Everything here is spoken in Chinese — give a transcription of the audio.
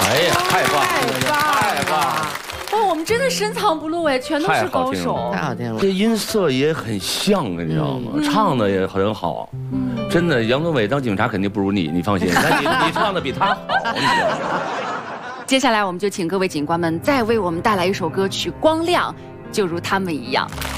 哎呀，太棒了， 太棒了！ 哦，我们真的深藏不露哎，全都是高手， 太好听了。 这音色也很像，你知道吗？唱的也很好。真的，杨宗纬当警察肯定不如你，你放心。但你唱的比他好，你知道吗？ 接下来我们就请各位警官们再为我们带来一首歌曲《光亮》，就如他们一样。